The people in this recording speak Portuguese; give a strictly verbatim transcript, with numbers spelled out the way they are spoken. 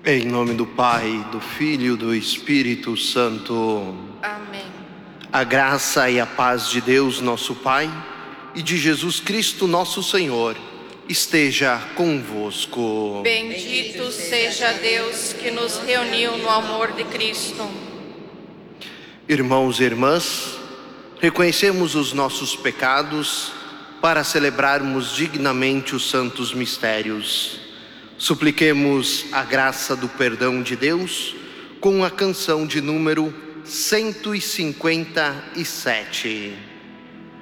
Em nome do Pai, do Filho e do Espírito Santo. Amém. A graça e a paz de Deus, nosso Pai, e de Jesus Cristo, nosso Senhor, esteja convosco. Bendito seja Deus que nos reuniu no amor de Cristo. Irmãos e irmãs, reconhecemos os nossos pecados para celebrarmos dignamente os santos mistérios. Supliquemos a graça do perdão de Deus com a canção de número cento e cinquenta e sete.